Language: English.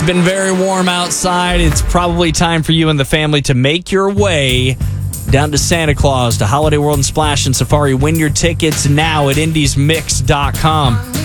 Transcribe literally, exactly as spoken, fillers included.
It's been very warm outside. It's probably time for you and the family to make your way down to Santa Claus, to Holiday World and Splash and Safari. Win your tickets now at indies mix dot com.